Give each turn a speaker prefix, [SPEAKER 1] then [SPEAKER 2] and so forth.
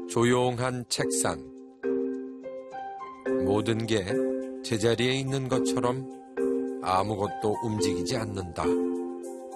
[SPEAKER 1] 조용한 책상. 모든 게 제자리에 있는 것처럼 아무것도 움직이지 않는다.